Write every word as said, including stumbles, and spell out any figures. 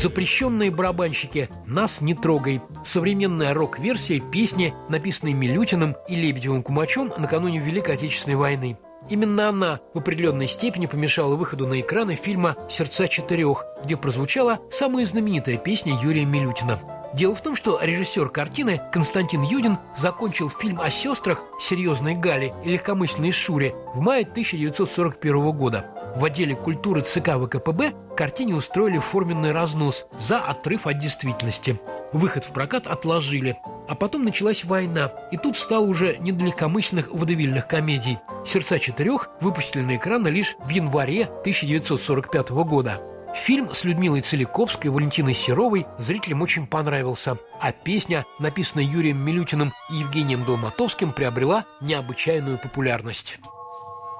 «Запрещенные барабанщики. Нас не трогай». Современная рок-версия песни, написанной Милютиным и Лебедевым-Кумачом накануне Великой Отечественной войны. Именно она в определенной степени помешала выходу на экраны фильма «Сердца четырех», где прозвучала самая знаменитая песня Юрия Милютина. Дело в том, что режиссер картины Константин Юдин закончил фильм о сестрах «Серьезной Гале» и «Легкомысленной Шуре» в мае тысяча девятьсот сорок первого года. В отделе культуры ЦК ВКПБ картине устроили форменный разнос за отрыв от действительности. Выход в прокат отложили. А потом началась война, и тут стало уже не до легкомысленных водевильных комедий. «Сердца четырех» выпустили на экраны лишь в январе тысяча девятьсот сорок пятого года. Фильм с Людмилой Целиковской и Валентиной Серовой зрителям очень понравился, а песня, написанная Юрием Милютиным и Евгением Долматовским, приобрела необычайную популярность.